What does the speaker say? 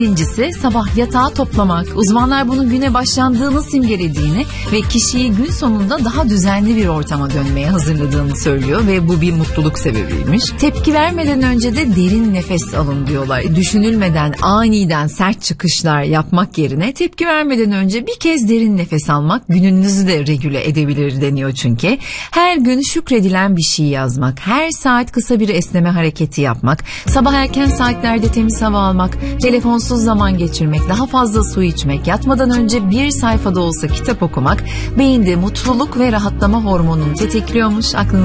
Birincisi sabah yatağı toplamak. Uzmanlar bunun güne başlandığını simgelediğini ve kişiyi gün sonunda daha düzenli bir ortama dönmeye hazırladığını söylüyor ve bu bir mutluluk sebebiymiş. Tepki vermeden önce de derin nefes alın diyorlar. Düşünülmeden aniden sert çıkışlar yapmak yerine tepki vermeden önce bir kez derin nefes almak gününüzü de regüle edebilir deniyor çünkü. Her gün şükredilen bir şey yazmak, her saat kısa bir esneme hareketi yapmak, sabah erken saatlerde temiz hava almak, telefonsuz zaman geçirmek, daha fazla su içmek, yatmadan önce bir sayfada olsa kitap okumak beyinde mutluluk ve rahatlama hormonunu tetikliyormuş. Aklınızda